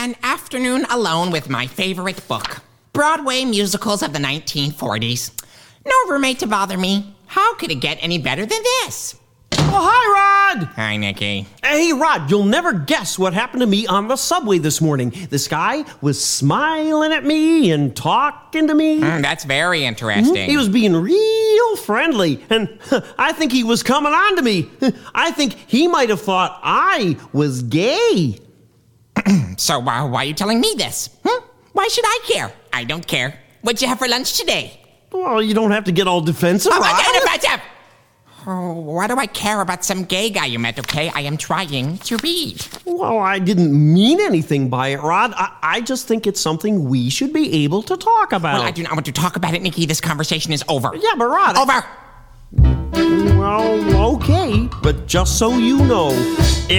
An afternoon alone with my favorite book. Broadway musicals of the 1940s. No roommate to bother me. How could it get any better than this? Oh, hi, Rod! Hi, Nikki. Hey, Rod, you'll never guess what happened to me on the subway this morning. This guy was smiling at me and talking to me. That's very interesting. He was being real friendly, and I think he was coming on to me. I think he might have thought I was gay. So why are you telling me this? Why should I care? I don't care. What'd you have for lunch today? Well, you don't have to get all defensive, Oh, Rod. I'm getting defensive! Oh, why do I care about some gay guy you met, okay? I am trying to read. Well, I didn't mean anything by it, Rod. I just think it's something we should be able to talk about. Well, I do not want to talk about it, Nikki. This conversation is over. Yeah, but Rod... Over! Well, okay, but just so you know...